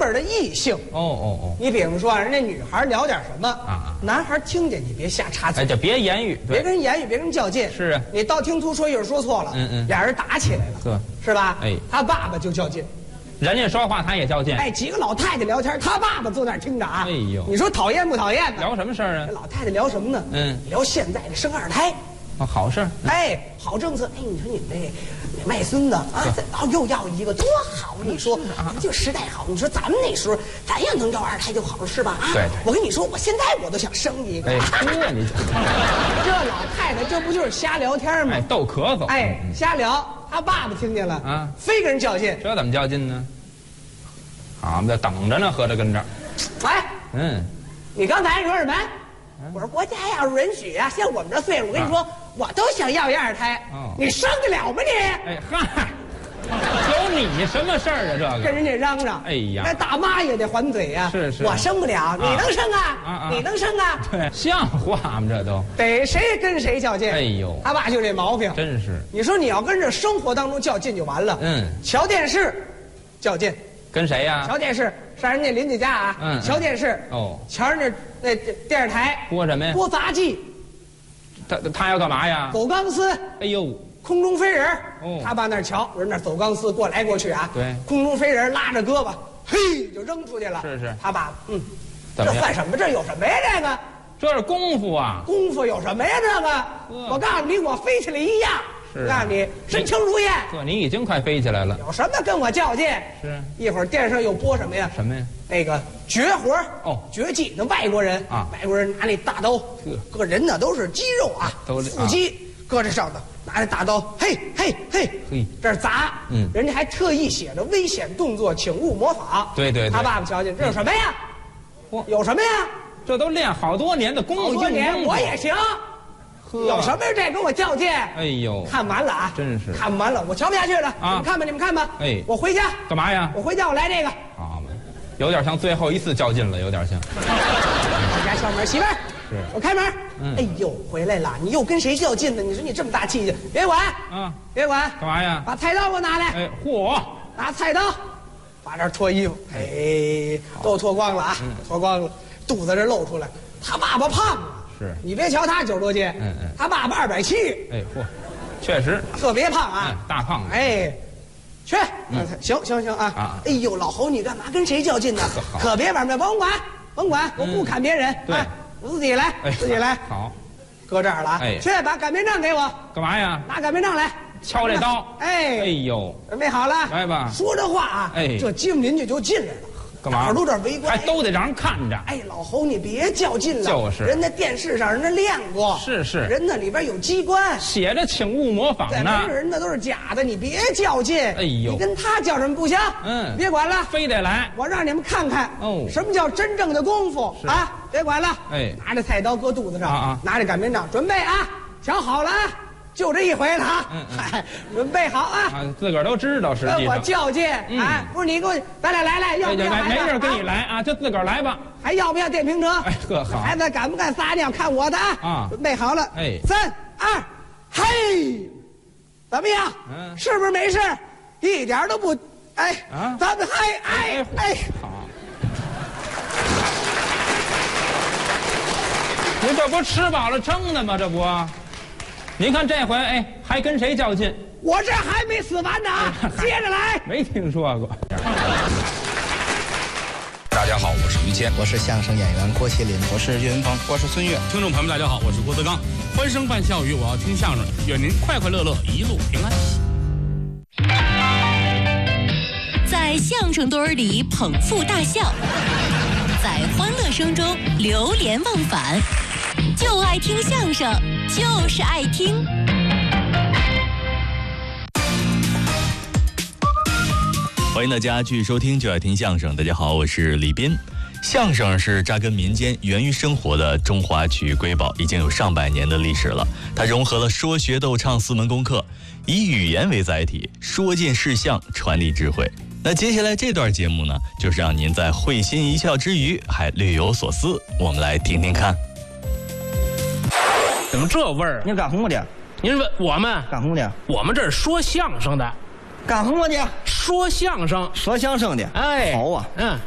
儿的异性。 哦。 你比如说，人家女孩聊点什么啊， 男孩听见你别瞎插嘴， 哎，就别言语， 别跟人言语，别跟人较劲。 是啊， 你道听途说一会儿说错了，俩人打起来了， 呵， 是吧？ 哎， 他爸爸就较劲。 人家说话他也较劲。 哎，几个老太太聊天，他爸爸坐那儿听着啊。 哎呦， 你说讨厌不讨厌呢？ 聊什么事儿啊？ 老太太聊什么呢？聊现在的生二胎。 好事儿。 哎，好政策。哎，你说你们这卖孙子啊，又要一个，多好！你说，就时代好。你说咱们那时候，咱要能要二胎就好了，是吧？啊， 对。 我跟你说，我现在我都想生一个。 哎，你这老太太这不就是瞎聊天吗？ 哎，逗咳嗽。 哎，瞎聊。他爸爸听见了啊，非跟人较劲。 这怎么较劲呢？俺们这等着呢，合着跟这儿。 哎，你刚才说什么？我说国家要是允许啊，像我们这岁数，我跟你说，我都想要一二胎。你生得了吗你？ 哎嗨，有你什么事儿啊？这个跟人家嚷嚷。哎呀，那大妈也得还嘴呀。 是， 我生不了，你能生啊？你能生啊？ 对，像话吗？这都得谁跟谁较劲。 哎呦， 他爸就这毛病， 真是。 你说你要跟这生活当中较劲就完了。瞧电视，较劲。跟谁呀？瞧电视，上人家邻居家啊。瞧电视。瞧人家那电视台播什么呀？播杂技。他要干嘛呀？走钢丝。哎呦，空中飞人。他爸那儿瞧，人那走钢丝过来过去啊。对，空中飞人拉着胳膊，嘿就扔出去了。是。他爸这算什么？这有什么呀？这个，这是功夫啊！功夫有什么呀？这个，我告诉你，我飞起来一样。我告诉你，身轻如燕。 这你已经快飞起来了。有什么跟我较劲？是。一会儿电视上又播什么呀？什么呀？那个绝活绝技，那外国人啊，外国人拿那大刀，个人呢都是肌肉啊，腹肌搁这上头，拿着大刀，嘿，这是砸。人家还特意写着危险动作，请勿模仿。对。他爸爸瞧见，这有什么呀？有什么呀？这都练好多年的功夫，多年我也行。有什么这跟我较劲？哎呦，看完了啊，真是看完了，我瞧不下去了。啊，你们看吧。哎，我回家干嘛呀？我回家我来这个。好嘛，有点像最后一次较劲了，有点像。我家敲门，媳妇儿，是我开门。哎呦，回来了，你又跟谁较劲呢？你说你这么大气性，别管啊，别管，干嘛呀？把菜刀给我拿来。哎，嚯，拿菜刀，把这脱衣服，哎，都脱光了啊，脱光了，肚子这露出来。他爸爸胖啊。是你别瞧他90多斤，他爸爸270。哎嚯，确实特别胖啊，大胖子。哎，去，行啊。哎呦，老侯，你干嘛跟谁较劲呢？可别玩命，甭管，我不砍别人。对，我自己来，自己来。好，搁这儿了啊。去把擀面杖给我。干嘛呀？拿擀面杖来，敲这刀。哎呦，准备好了，来吧。说这话啊，哎，这街坊邻居就进来了。干嘛？都这围观，还都得让人看着。哎，老侯，你别较劲了。就是，人家电视上人家练过。是，人那里边有机关，写着请勿模仿呢。人那都是假的，你别较劲。哎呦，你跟他较什么不行？别管了，非得来。我让你们看看什么叫真正的功夫啊！别管了，哎，拿着菜刀搁肚子上，拿着擀面杖，准备啊，瞧好了啊。就这一回了啊！准备好啊！自个儿都知道，实际上我较劲啊！不是你给我，咱俩来，要不要？没人跟你来啊，就自个儿来吧。还要不要电瓶车？哎，呵好。孩子敢不敢撒尿？看我的啊！准备好了，哎，3、2，嘿，怎么样？是不是没事？一点都不，哎啊！咱们哎，好。您这不吃饱了撑的吗？这不。您看这回，哎，还跟谁较劲？我这还没死完呢啊！接着来。没听说过。 大家好，我是于谦， 我是相声演员郭麒麟， 我是岳云鹏， 我是孙越。听众朋友们，大家好，我是郭德纲。欢声伴笑语，我要听相声，愿您快快乐乐，一路平安。 在相声堆儿里捧腹大笑，在欢乐声中流连忘返，就爱听相声。就是爱听。 欢迎大家继续收听就爱听相声。大家好，我是李斌。相声是扎根民间、源于生活的中华曲艺瑰宝，已经有上百年的历史了。它融合了说学逗唱4门功课，以语言为载体，说尽事项，传递智慧。那接下来这段节目呢，就是让您在会心一笑之余，还略有所思。我们来听听看。 怎么这味儿？ 您干什么的？ 您问我们干什么的？ 我们这是说相声的。 干什么的？ 说相声。 说相声的。 哎， 好啊。